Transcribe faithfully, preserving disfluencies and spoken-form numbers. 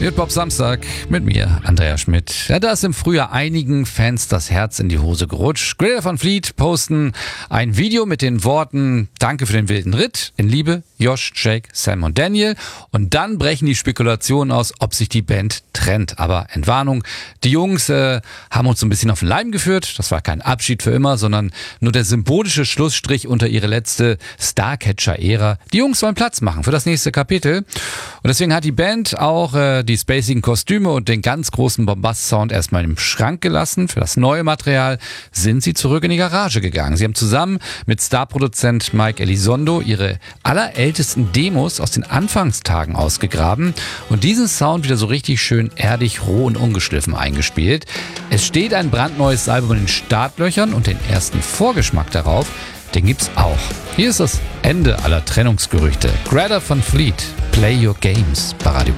Hip-Hop Samstag mit mir, Andreas Schmidt. Ja, da ist im Frühjahr einigen Fans das Herz in die Hose gerutscht. Greta Van Fleet posten ein Video mit den Worten Danke für den wilden Ritt, in Liebe, Josh, Jake, Sam und Daniel. Und dann brechen die Spekulationen aus, ob sich die Band trennt. Aber Entwarnung, die Jungs äh, haben uns so ein bisschen auf den Leim geführt. Das war kein Abschied für immer, sondern nur der symbolische Schlussstrich unter ihre letzte Starcatcher-Ära. Die Jungs wollen Platz machen für das nächste Kapitel. Und deswegen hat die Band auch äh, die spacigen Kostüme und den ganz großen Bombast-Sound erstmal im Schrank gelassen. Für das neue Material sind sie zurück in die Garage gegangen. Sie haben zusammen mit Starproduzent Mike Elizondo ihre allerältesten Demos aus den Anfangstagen ausgegraben und diesen Sound wieder so richtig schön erdig, roh und ungeschliffen eingespielt. Es steht ein brandneues Album in den Startlöchern und den ersten Vorgeschmack darauf, den gibt's auch. Hier ist das Ende aller Trennungsgerüchte. Greta Van Fleet, Play Your Games bei Radio